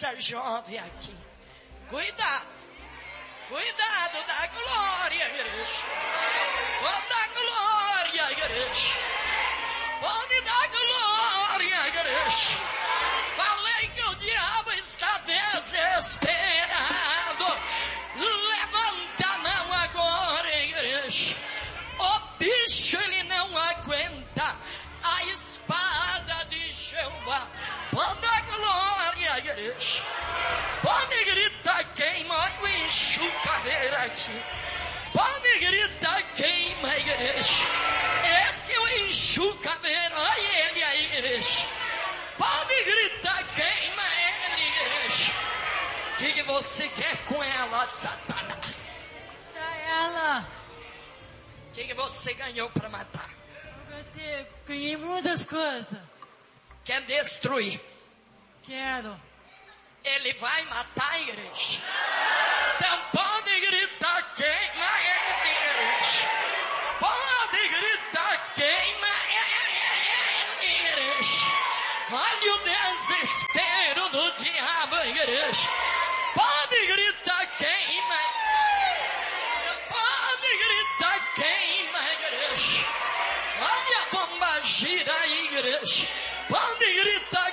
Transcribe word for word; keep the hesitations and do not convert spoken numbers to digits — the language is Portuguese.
essa jovem aqui. Cuidado. Cuidado da glória, igreja. Pode dar glória, igreja. Pode dar glória, igreja. Falei que o diabo está desesperado. Levanta a mão agora, igreja. O bicho, ele não aguenta a espada de Jeová. Pode dar glória, igreja. Pode gritar, queima o enxucadeira aqui. Pode gritar, queima, igreja. Esse é o enxucadeira, olha ele aí, igreja. Pode gritar, queima ele, igreja. O que, que você quer com ela, Satanás? Tá ela. O que, que você ganhou para matar? Eu ganhei muitas coisas. Quer destruir? Quero. Ele vai matar a igreja. Então pode gritar, queima ele, igreja. Pode gritar, queima ele, igreja. Olha o desespero do diabo, igreja. Pode gritar, queima. Pode gritar, queima, igreja. Olha a bomba gira, igreja. Pode gritar,